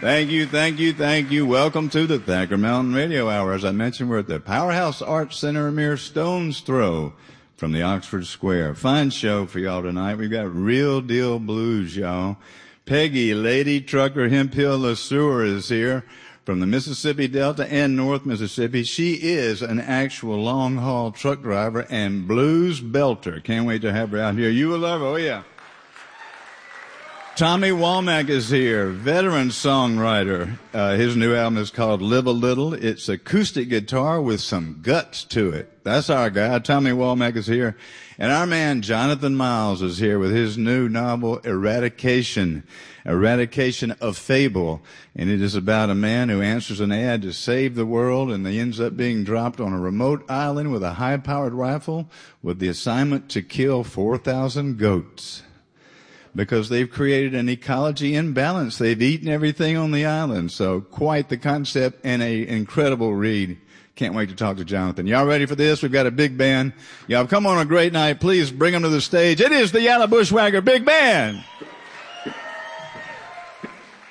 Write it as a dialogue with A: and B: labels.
A: Thank you, thank you, thank you. Welcome to the Thacker Mountain Radio Hour. As I mentioned, we're at the Powerhouse Arts Center, a mere stone's throw from the Oxford Square. Fine show for y'all tonight. We've got real deal blues, y'all. Peggy, Lady Trucker Hemphill LeSueur is here from the Mississippi Delta and North Mississippi. She is an actual long-haul truck driver and blues belter. Can't wait to have her out here. You will love her. Oh, yeah. Tommy Womack is here, veteran songwriter. His new album is called Live a Little. It's acoustic guitar with some guts to it. That's our guy. Tommy Womack is here. And our man Jonathan Miles is here with his new novel, Eradication of Fable. And it is about a man who answers an ad to save the world, and he ends up being dropped on a remote island with a high-powered rifle with the assignment to kill 4,000 goats. Because they've created an ecology imbalance. They've eaten everything on the island. So quite the concept and an incredible read. Can't wait to talk to Jonathan. Y'all ready for this? We've got a big band. Y'all come on a great night. Please bring them to the stage. It is the Yellow Bushwhacker Big Band.